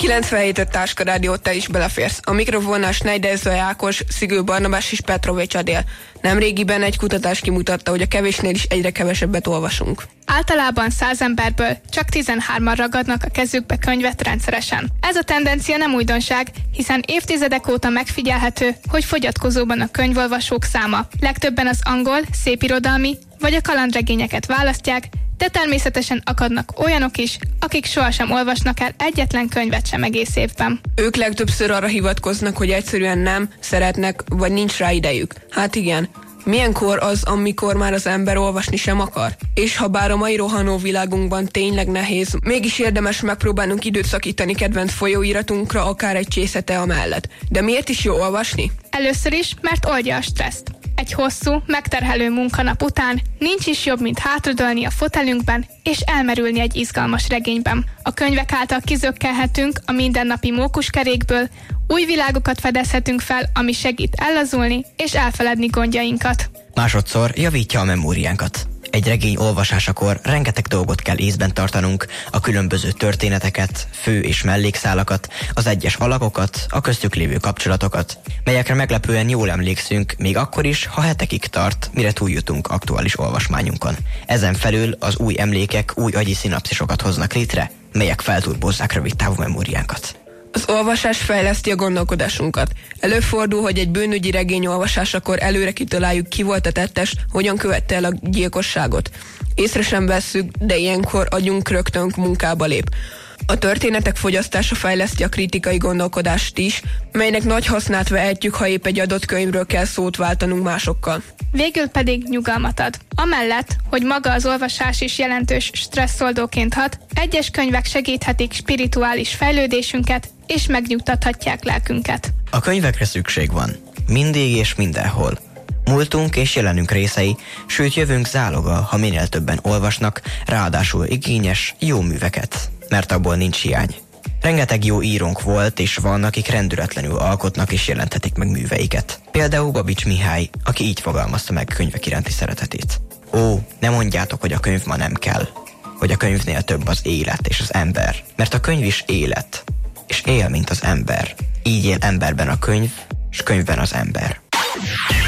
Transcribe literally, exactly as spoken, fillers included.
kilencvenhét öt Táska Rádió, te is beleférsz. A mikrofonnál Schneider Zaj Ákos, Szigő Barnabás és Petrovics Adél. Nemrégiben egy kutatás kimutatta, hogy a kevésnél is egyre kevesebbet olvasunk. Általában száz emberből csak tizenhárman ragadnak a kezükbe könyvet rendszeresen. Ez a tendencia nem újdonság, hiszen évtizedek óta megfigyelhető, hogy fogyatkozóban a könyvolvasók száma. Legtöbben az angol, szépirodalmi vagy a kalandregényeket választják, de természetesen akadnak olyanok is, akik sohasem olvasnak el egyetlen könyvet sem egész évben. Ők legtöbbször arra hivatkoznak, hogy egyszerűen nem, szeretnek, vagy nincs rá idejük. Hát igen. Milyen kor az, amikor már az ember olvasni sem akar? És ha bár a mai rohanó világunkban tényleg nehéz, mégis érdemes megpróbálnunk időt szakítani kedvenc folyóiratunkra, akár egy csésze tea mellett. De miért is jó olvasni? Először is, mert oldja a stresszt. Egy hosszú, megterhelő munkanap után nincs is jobb, mint hátradőlni a fotelünkben és elmerülni egy izgalmas regényben. A könyvek által kizökkelhetünk a mindennapi mókuskerékből, új világokat fedezhetünk fel, ami segít ellazulni és elfeledni gondjainkat. Másodszor javítja a memóriánkat. Egy regény olvasásakor rengeteg dolgot kell észben tartanunk, a különböző történeteket, fő- és mellékszálakat, az egyes alakokat, a köztük lévő kapcsolatokat, melyekre meglepően jól emlékszünk, még akkor is, ha hetekig tart, mire túljutunk aktuális olvasmányunkon. Ezen felül az új emlékek új agyi szinapszisokat hoznak létre, melyek felturbozzák rövidtávú memóriánkat. Az olvasás fejleszti a gondolkodásunkat. Előfordul, hogy egy bűnügyi regény olvasásakor előre kitaláljuk, ki volt a tettes, hogyan követte el a gyilkosságot. Észre sem vesszük, de ilyenkor agyunk rögtön munkába lép. A történetek fogyasztása fejleszti a kritikai gondolkodást is, melynek nagy hasznát vehetjük, ha épp egy adott könyvről kell szót váltanunk másokkal. Végül pedig nyugalmat ad. Amellett, hogy maga az olvasás is jelentős stresszoldóként hat, egyes könyvek segíthetik spirituális fejlődésünket, és megnyugtathatják lelkünket. A könyvekre szükség van. Mindig és mindenhol. Múltunk és jelenünk részei, sőt jövőnk záloga, ha minél többen olvasnak, ráadásul igényes, jó műveket, mert abból nincs hiány. Rengeteg jó írónk volt és van, akik rendületlenül alkotnak és jelenthetik meg műveiket. Például Babics Mihály, aki így fogalmazta meg könyvek iránti szeretetét. Ó, ne mondjátok, hogy a könyv ma nem kell, hogy a könyvnél több az élet és az ember, mert a könyv is élet, és él, mint az ember. Így él emberben a könyv, és könyvben az ember.